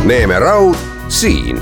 Neeme Raud siin.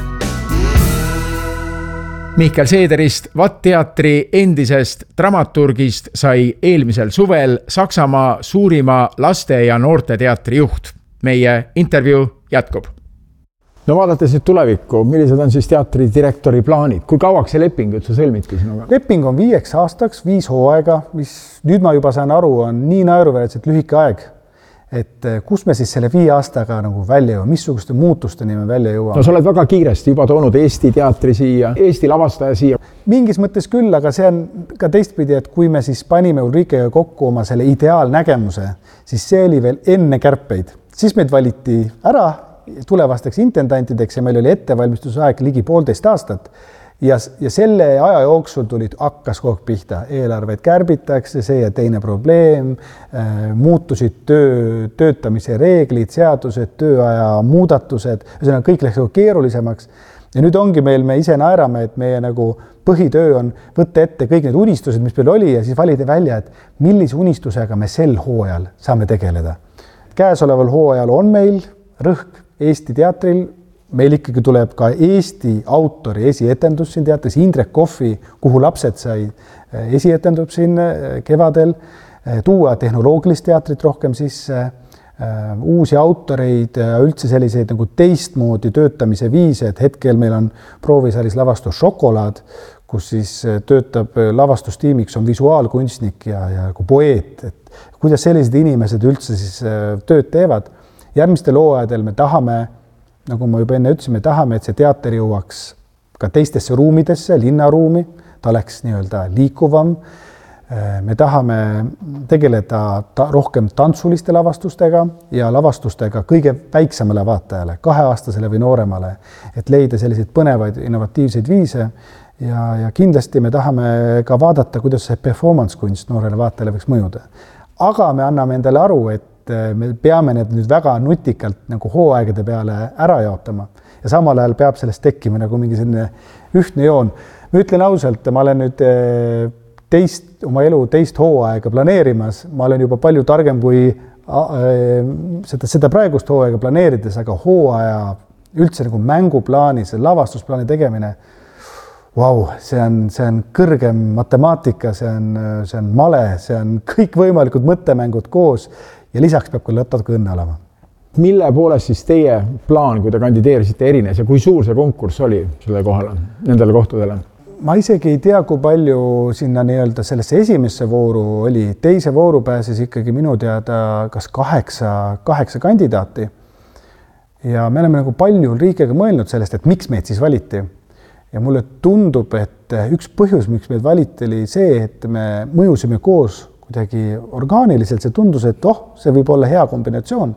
Mihkel Seederist, VAT-teatri endisest dramaturgist sai eelmisel suvel Saksamaa suurima laste- ja noorteteatri juht. Meie intervjuu jätkub. No vaadates nüüd tulevikku, millised on siis teatri direktori plaanid? Kui kauaks see leping üldse sõlmitki sinuga? Leping on 5 aastaks, 5 hooaega, mis nüüd ma juba saan aru, on nii naeruväärselt lühike aeg. Et kus me siis selle 5 aastaga nagu välja jõuame, missuguste muutusteni me välja jõuame? No sa oled väga kiiresti juba toonud Eesti teatri siia, Eesti lavastaja siia. Mingis mõttes küll, aga see on ka teistpidi, et kui me siis panime Ulrikega kokku oma selle ideaalnägemuse, siis see oli veel enne kärpeid. Siis meid valiti ära tulevasteks intendantideks ja meil oli ettevalmistusaeg ligi 1,5 aastat. Ja selle aja jooksul hakkas kogu pihta. Eelarveid kärbitakse, see ja teine probleem, muutusid töötamise reeglid, seadused, tööaja muudatused, kõik läks keerulisemaks. Ja nüüd ongi me ise naerame, et meie nagu põhitöö on võtta ette kõik need unistused, mis meil oli ja siis valida välja, et millise unistusega me sel hooajal saame tegeleda. Käesoleval hooajal on meil rõhk Eesti teatril. Meil ikkagi tuleb ka Eesti autori esietendus siin teatris, Indrek Kohvi, kuhu lapsed sai esietendub siin kevadel, tuua tehnoloogilist teatrit rohkem sisse, uusi autoreid, üldse selliseid nagu teistmoodi töötamise viise, et hetkel meil on proovisaalis lavastus Šokolaad, kus siis töötab lavastustiimiks on visuaalkunstnik ja poeet, et kuidas sellised inimesed üldse siis tööd teevad. Järgmistel hooajadel me tahame, nagu ma juba enne ütlesin, me tahame, et see teater jõuaks ka teistesse ruumidesse, linnaruumi, ta oleks nii-öelda liikuvam. Me tahame tegeleda rohkem tantsuliste lavastustega ja lavastustega kõige väiksemale vaatajale, 2-aastasele või nooremale, et leida selliseid põnevaid innovatiivseid viise ja kindlasti me tahame ka vaadata, kuidas see performance kunst noorele vaatajale võiks mõjuda. Aga me anname endale aru, et me peame need nüüd väga nutikalt nagu hooaegade peale ära jaotama ja samal ajal peab sellest tekkima nagu mingi selline ühtne joon. Ma ütlen ausalt, ma olen nüüd oma elu teist hooaega planeerimas, ma olen juba palju targem kui seda praegust hooaega planeerides, aga hooaja üldse nagu mänguplaani, see lavastusplaani tegemine, see on kõrgem matemaatika, see on male, see on kõik võimalikud mõttemängud koos ja lisaks peab ka lõtatuga õnne olema. Mille poolest siis teie plaan, kui te kandideerisite erines ja kui suur see konkurss oli selle kohale, nendele kohtadele? Ma isegi ei tea, kui palju sinna nii-öelda sellesse esimesse vooru oli. Teise vooru pääses ikkagi minu teada kas 8 kandidaati. Ja me oleme nagu palju Ulrikega mõelnud sellest, et miks meid siis valiti. Ja mulle tundub, et üks põhjus, miks meid valiti, oli see, et me mõjusime koos kuidagi orgaaniliselt, see tundus, et see võib olla hea kombinatsioon.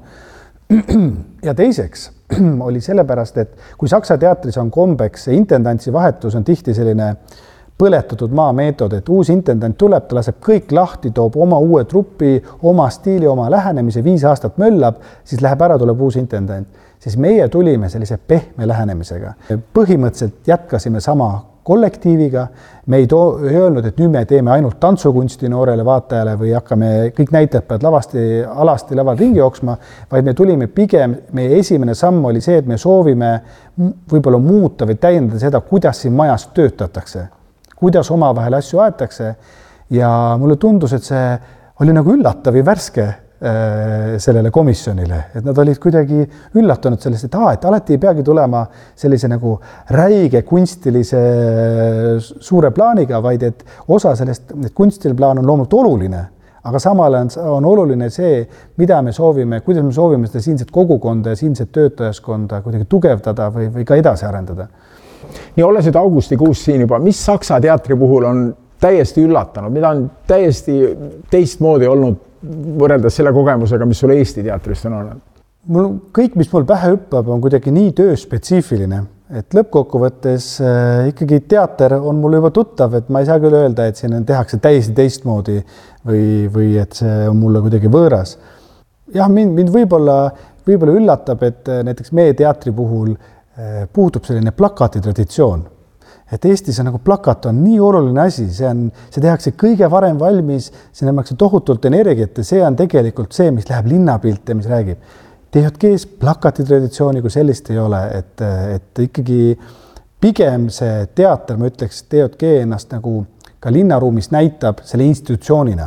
Ja teiseks oli sellepärast, et kui Saksa teatris on kombeks, see intendantsi vahetus on tihti selline põletatud maa meetod, et uus intendant tuleb, ta laseb kõik lahti, toob oma uue trupi, oma stiili, oma lähenemise, 5 aastat möllab, siis läheb ära, tuleb uus intendant. Siis meie tulime sellise pehme lähenemisega. Põhimõtteliselt jätkasime sama kollektiiviga. Me ei öelnud, et nüüd me teeme ainult tantsukunsti noorele vaatajale või hakkame kõik näitajad pead alasti laval ringi jooksma, vaid me tulime pigem, meie esimene samm oli see, et me soovime võib-olla muuta või täiendada seda, kuidas siin majas töötatakse, kuidas omavahel asju aetakse ja mulle tundus, et see oli nagu üllatav ja värske sellele komisjonile, et nad olid kuidagi üllatunud sellest, et alati ei peagi tulema sellise nagu räige kunstilise suure plaaniga, vaid et osa sellest, et kunstiline plaan on loomult oluline, aga samal on oluline see, mida me soovime, kuidas me soovime seda siinset kogukonda ja siinset töötajaskonda kuidagi tugevdada või ka edasi arendada. Nii olles nüüd augustikuus siin juba, mis Saksa teatri puhul on täiesti üllatanud, mida on täiesti teistmoodi olnud võrreldes selle kogemusega, mis sul Eesti teatrist on olnud? Kõik, mis mul pähe hüppab, on kuidagi nii tööspetsiifiline, et lõppkokkuvõttes ikkagi teater on mulle juba tuttav, et ma ei saa küll öelda, et siin tehakse täiesti teistmoodi või et see on mulle kuidagi võõras. Jah, mind võib-olla üllatab, et näiteks meie teatri puhul puutub selline plakati traditsioon. Et Eestis on nagu plakat on nii oluline asi, see tehakse kõige varem valmis, see näemakse tohutult energiat ja see on tegelikult see, mis läheb linnapilt ja mis räägib. TJG-s plakatitraditsiooni kui sellist ei ole, et ikkagi pigem see teater, ma ütleks, TJG ennast nagu ka linnaruumis näitab selle institutsioonina.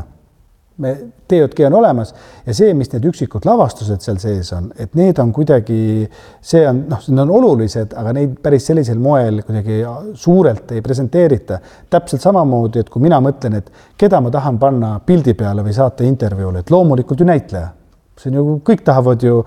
TJG on olemas ja see, mis need üksikud lavastused seal sees on, et need on kuidagi, see on olulised, aga neid päris sellisel moel kuidagi suurelt ei presenteerita. Täpselt samamoodi, et kui mina mõtlen, et keda ma tahan panna pildi peale või saata intervjuule, et loomulikult ju näitleja. See on ju, kõik tahavad ju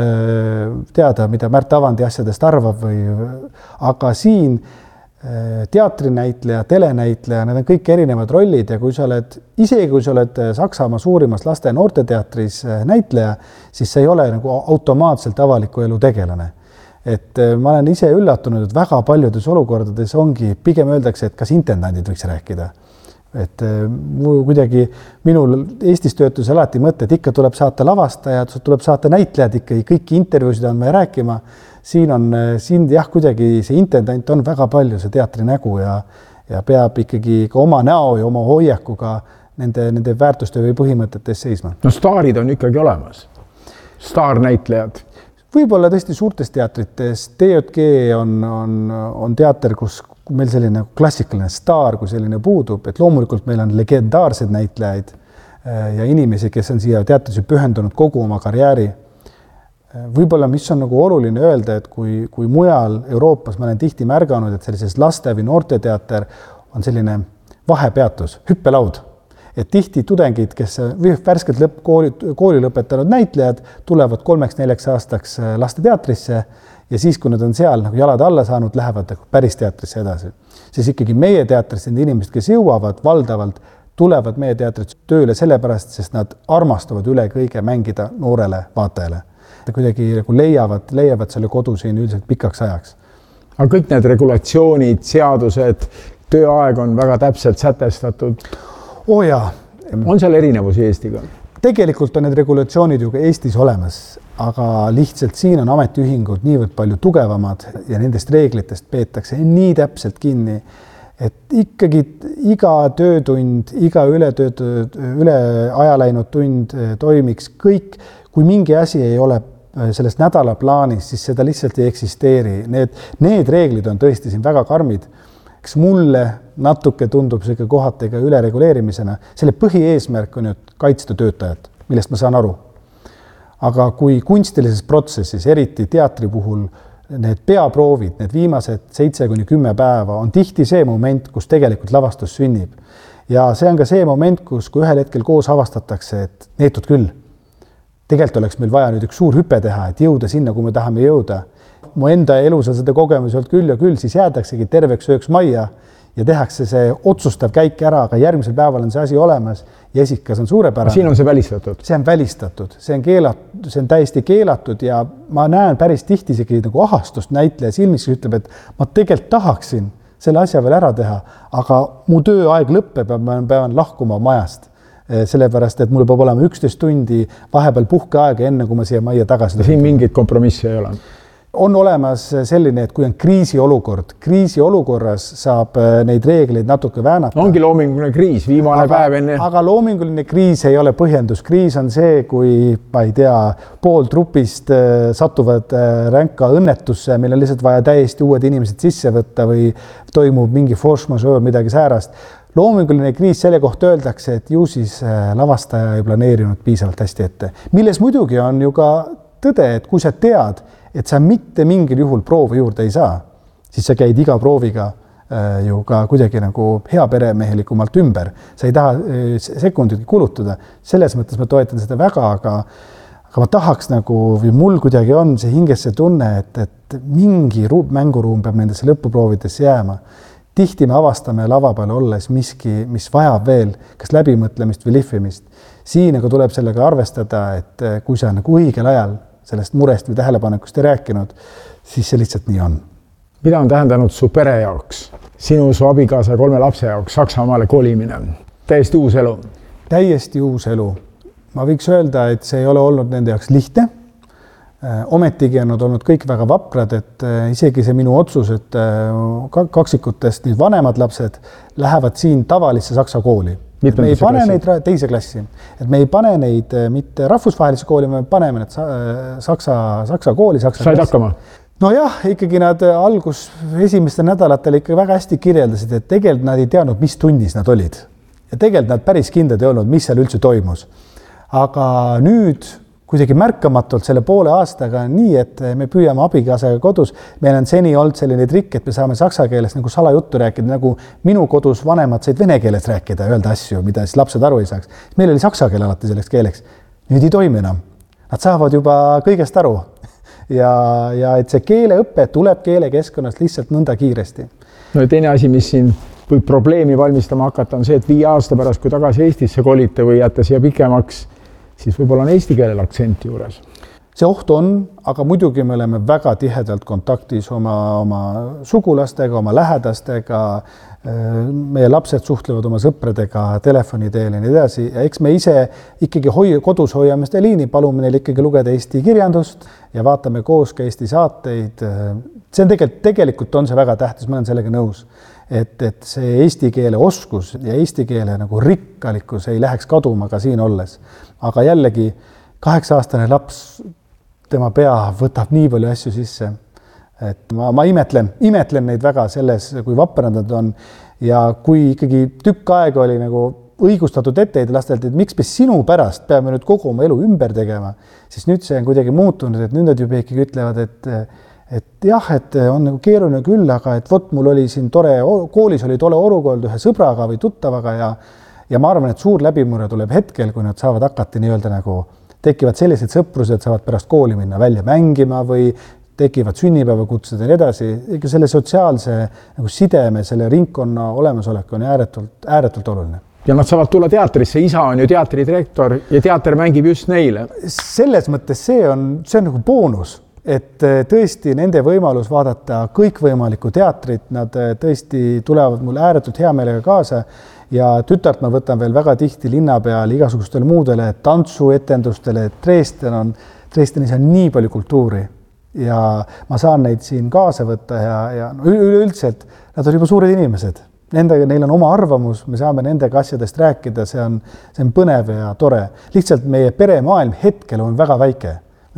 teada, mida Märt Avandi asjadest arvab aga siin teatrinäitleja, telenäitleja, need on kõik erinevad rollid ja kui sa oled, isegi kui sa oled Saksamaa suurimas laste- ja noorteteatris näitleja, siis see ei ole nagu automaatselt avaliku elu tegelane. Et ma olen ise üllatunud, et väga paljudes olukordades ongi, pigem öeldakse, et kas intendandid võiks rääkida. Et kuidagi minul Eestis töötus alati mõte, et ikka tuleb saata lavastajad, tuleb saata näitlejad ikka, kõiki intervjuusid on me rääkima. Siin jah, kuidagi see intendant on väga palju see teatri nägu ja peab ikkagi ka oma näo ja oma hoiakuga nende väärtuste või põhimõtetes seisma. No staarid on ikkagi olemas. Staarnäitlejad. Võib-olla tõesti suurtes teatrites. TJG on teater, kus meil selline klassikaline staar, kui selline puudub, et loomulikult meil on legendaarsed näitlejaid ja inimesi, kes on siia teatrisse pühendunud kogu oma karjääri. Võib-olla, mis on nagu oluline öelda, et kui mujal Euroopas ma olen tihti märganud, et sellises laste- või noorteteater on selline vahepeatus, hüppelaud. Et tihti tudengid, kes värskelt kooli lõpetanud näitlejad, tulevad 3-4 aastaks lasteteatrisse ja siis, kui nad on seal nagu jalad alla saanud, lähevad päris teatrisse edasi. Siis ikkagi meie teatrisse need inimesed, kes jõuavad valdavalt, tulevad meie teatrisse tööle sellepärast, sest nad armastavad üle kõige mängida noorele vaatajale. Kuidagi nagu leiavad selle kodu siin üldiselt pikaks ajaks. Aga kõik need regulatsioonid, seadused, tööaeg on väga täpselt sätestatud. Jaa. On seal erinevusi Eestiga? Tegelikult on need regulatsioonid ju ka Eestis olemas, aga lihtsalt siin on ametiühingud niivõrd palju tugevamad ja nendest reeglitest peetakse nii täpselt kinni, et ikkagi iga töötund, iga üle aja läinud tund toimiks kõik. Kui mingi asi ei ole sellest nädala plaanis, siis seda lihtsalt ei eksisteeri. Need reeglid on tõesti siin väga karmid. Eks mulle natuke tundub see kohati ka ülereguleerimisena. Selle põhieesmärk on ju kaitsta töötajat, millest ma saan aru. Aga kui kunstilises protsessis, eriti teatri puhul, need peaproovid, need viimased 7-10 päeva on tihti see moment, kus tegelikult lavastus sünnib. Ja see on ka see moment, kus kui ühel hetkel koos avastatakse, et neetud küll. Tegelikult oleks meil vaja nüüd üks suur hüpe teha, et jõuda sinna, kui me tahame jõuda. Mu enda elus on seda kogemuselt küll ja küll, siis jäädaksegi terveks ööks majja ja tehakse see otsustav käik ära, aga järgmisel päeval on see asi olemas ja esikas on suurepärane. Siin on see välistatud? See on välistatud, see on täiesti keelatud ja ma näen päris tihti isegi nagu ahastust näitleja silmis, kes ütleb, et ma tegelikult tahaksin selle asja veel ära teha, aga mu tööaeg lõppeb ja ma pean lahkuma majast. Sellepärast, et mul peab olema 11 tundi vahepeal puhkeaega enne, kui ma siia majja tagasi. Siin mingit kompromissi ei ole? On olemas selline, et kui on kriisiolukorras saab neid reegleid natuke väänata. Ongi loominguline kriis, viimane päev enne. Aga loominguline kriis ei ole põhjendus. Kriis on see, kui, ma ei tea, pool trupist satuvad ränka õnnetusse, meil on lihtsalt vaja täiesti uued inimesed sisse võtta või toimub mingi force majeure, midagi säärast. Loominguline kriis selle kohta öeldakse, et ju siis lavastaja ei planeerinud piisavalt hästi ette. Milles muidugi on ju ka tõde, et kui sa tead, et sa mitte mingil juhul proovi juurde ei saa, siis sa käid iga prooviga ju ka kuidagi nagu hea peremehelikumalt ümber. Sa ei taha sekunditki kulutada. Selles mõttes ma toetan seda väga, aga ma tahaks nagu, või mul kuidagi on see hinges see tunne, et mingi mänguruum peab nendesse lõpuproovidesse jääma. Tihti me avastame lava peal olles miski, mis vajab veel kas läbimõtlemist või lihvimist. Siin aga tuleb sellega arvestada, et kui sa nagu õigel ajal sellest murest või tähelepanekust ei rääkinud, siis see lihtsalt nii on. Mida on tähendanud su pere jaoks, sinu, su abikaasa 3 lapse jaoks Saksamaale kolimine? Täiesti uus elu? Täiesti uus elu. Ma võiks öelda, et see ei ole olnud nende jaoks lihtne. Ometigi on nad olnud kõik väga vaprad, et isegi see minu otsus, et kaksikutest nüüd vanemad lapsed lähevad siin tavalisse saksa kooli. Me ei pane neid teise klassi, et me ei pane neid mitte rahvusvahelise kooli, me paneme need saksa kooli, saksa said hakkama? No jah, ikkagi nad esimestel nädalatel ikka väga hästi kirjeldasid, et tegelikult nad ei teadnud, mis tunnis nad olid. Ja tegelikult nad päris kindlad ei olnud, mis seal üldse toimus. Aga nüüd kuidagi märkamatult selle poole aastaga on nii, et me püüame abikaasaga kodus. Meil on seni olnud selline trikk, et me saame saksa keeles nagu salajuttu rääkida, nagu minu kodus vanemad said vene keeles rääkida, öelda asju, mida siis lapsed aru ei saaks. Meil oli saksa keel alati selleks keeleks. Nüüd ei toimi enam. Nad saavad juba kõigest aru. Ja et see keeleõpe tuleb keelekeskkonnast lihtsalt nõnda kiiresti. No ja teine asi, mis siin võib probleemi valmistama hakata, on see, et 5 aasta pärast, kui tagasi Eestisse kolite või jääte siia pikemaks, siis võib-olla on eesti keelel aktsent juures. See oht on, aga muidugi me oleme väga tihedalt kontaktis oma sugulastega, oma lähedastega, meie lapsed suhtlevad oma sõpradega telefoni teel ja nii edasi. Ja eks me ise ikkagi kodus hoiame seda liini, palume neil ikkagi lugeda eesti kirjandust ja vaatame koos ka eesti saateid. See on tegelikult on see väga tähtis, ma olen sellega nõus, et see eesti keele oskus ja eesti keele nagu rikkalikkus ei läheks kaduma ka siin olles. Aga jällegi 8-aastane laps, tema pea võtab nii palju asju sisse, et ma imetlen neid väga selles, kui vaprad nad on ja kui ikkagi tükk aega oli nagu õigustatud etteid lastelt, et miks me sinu pärast peame nüüd kogu oma elu ümber tegema, siis nüüd see on kuidagi muutunud, et nüüd nad juba ikkagi ütlevad, et jah, et on nagu keeruline küll, aga et vot mul oli siin koolis oli tore olukord ühe sõbraga või tuttavaga ja ma arvan, et suur läbimurre tuleb hetkel, kui nad saavad hakata nii-öelda nagu tekivad sellised sõprused, saavad pärast kooli minna välja mängima või tekivad sünnipäevakutsed ja nii edasi. Ikka selle sotsiaalse nagu sideme, selle ringkonna olemasolek on ääretult oluline. Ja nad saavad tulla teatrisse, isa on ju teatridirektor ja teater mängib just neile. Selles mõttes see on nagu boonus, et tõesti nende võimalus vaadata kõikvõimalikku teatrit, nad tõesti tulevad mulle ääretult hea meelega kaasa ja tütart ma võtan veel väga tihti linna peal igasugustele muudele tantsuetendustele, et Dresdenis on nii palju kultuuri ja ma saan neid siin kaasa võtta ja üleüldiselt nad on juba suured inimesed. Neil on oma arvamus, me saame nendega asjadest rääkida, see on põnev ja tore. Lihtsalt meie peremaailm hetkel on väga väike.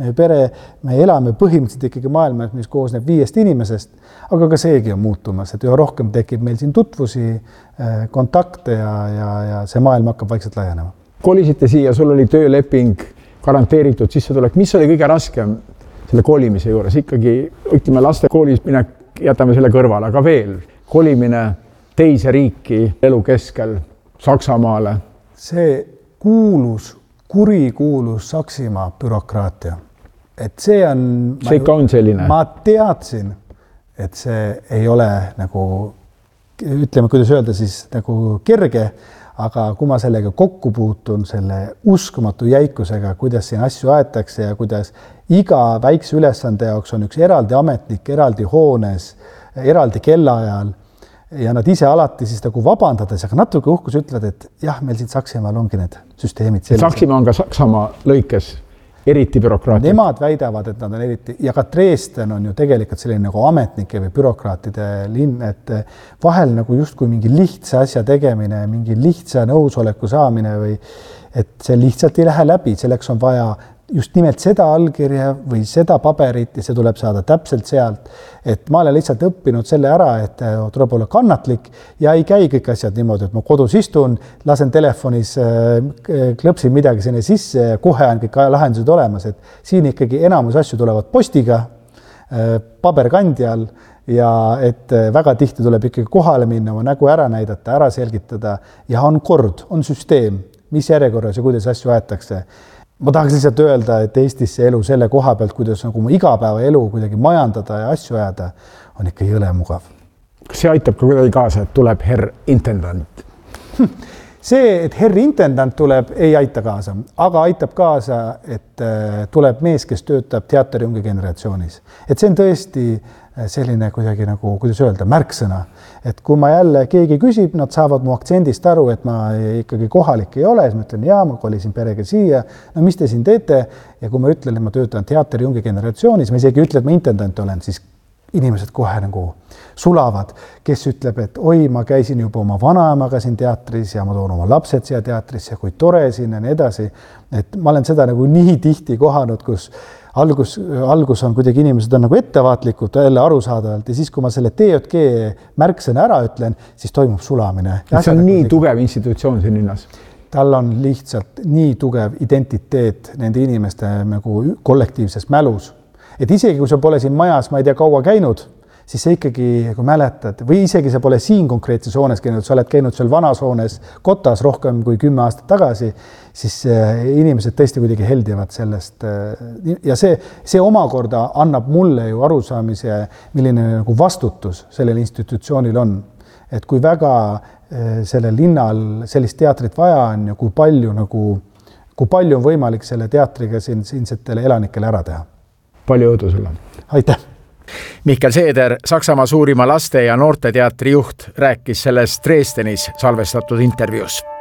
Me elame põhimõtteliselt ikkagi maailmas, mis koosneb 5 inimesest, aga ka seegi on muutumas, et üha rohkem tekib meil siin tutvusi, kontakte ja see maailm hakkab vaikselt laienema. Kolisite siia, sul oli tööleping, garanteeritud sissetulek. Mis oli kõige raskem selle kolimise juures? Ikkagi, ütleme, laste koolis minek, jätame selle kõrvale, aga veel kolimine teise riiki elu keskel Saksamaale. See kurikuulus Saksimaa bürokraatia. Et see on... See ikka on selline? Ma teadsin, et see ei ole nagu, ütleme, kuidas öelda siis nagu kerge, aga kui ma sellega kokku puutun, selle uskumatu jäikusega, kuidas siin asju aetakse ja kuidas iga väikse ülesande jaoks on üks eraldi ametnik, eraldi hoones, eraldi kellaajal ja nad ise alati siis nagu vabandades, aga natuke uhkus ütlevad, et jah, meil siin Saksimaal ongi need süsteemid sellised. Saksimaa on ka Saksamaa lõikes eriti bürokraatia. Nemad väidavad, et nad on eriti, ja ka Dresden on ju tegelikult selline nagu ametnike või bürokraatide linn, et vahel nagu justkui mingi lihtsa asja tegemine, mingi lihtsa nõusoleku saamine või et see lihtsalt ei lähe läbi, selleks on vaja just nimelt seda allkirja või seda paberit ja see tuleb saada täpselt sealt. Et ma olen lihtsalt õppinud selle ära, et tuleb olla kannatlik ja ei käi kõik asjad niimoodi, et ma kodus istun, lasen telefonis, klõpsin midagi sinne sisse ja kohe on kõik lahendused olemas. Et siin ikkagi enamus asju tulevad postiga, paberkandjal ja et väga tihti tuleb ikkagi kohale minna, oma nägu ära näidata, ära selgitada ja on kord, on süsteem, mis järjekorras ja kuidas asju aetakse. Ma tahaks lihtsalt öelda, et Eestis see elu selle koha pealt, kuidas nagu igapäeva elu kuidagi majandada ja asju ajada, on ikka jõle mugav. Kas see aitab ka kuidagi kaasa, et tuleb herr intendant? See, et herr intendant tuleb, ei aita kaasa, aga aitab kaasa, et tuleb mees, kes töötab teaterjungi generatsioonis. Et see on tõesti selline kuidagi nagu, kuidas öelda, märksõna. Et kui ma jälle keegi küsib, nad saavad mu aktsendist aru, et ma ikkagi kohalik ei ole, siis ma ütlen, jaa, ma kolisin perega siia, no mis te siin teete? Ja kui ma ütlen, et ma töötan teaterjungi generatsioonis, ma isegi ütlen, et ma intendant olen, siis inimesed kohe nagu sulavad, kes ütleb, et oi, ma käisin juba oma vanaemaga siin teatris ja ma toon oma lapsed siia teatrisse, kui tore siin ja nii edasi. Et ma olen seda nagu nii tihti kohanud, kus algus on kuidagi inimesed on nagu ettevaatlikud jälle arusaadavalt ja siis, kui ma selle TJG märksõna ära ütlen, siis toimub sulamine. See on nii tugev institutsioon siin linnas. Tal on lihtsalt nii tugev identiteet nende inimeste nagu kollektiivses mälus. Et isegi kui sa pole siin majas, ma ei tea, kaua käinud, siis sa ikkagi kui mäletad või isegi sa pole siin konkreetses hoones käinud, sa oled käinud seal vanas hoones Kotas rohkem kui 10 aastat tagasi, siis inimesed tõesti kuidagi heldivad sellest ja see omakorda annab mulle ju arusaamise, milline nagu vastutus sellel institutsioonil on. Et kui väga sellel linnal sellist teatrit vaja on ja kui palju on võimalik selle teatriga siinsetele elanikele ära teha. Palju jõudu sulle. Aitäh! Mihkel Seeder, Saksamaa suurima laste- ja noorteteatri juht, rääkis selles Dresdenis salvestatud intervjuus.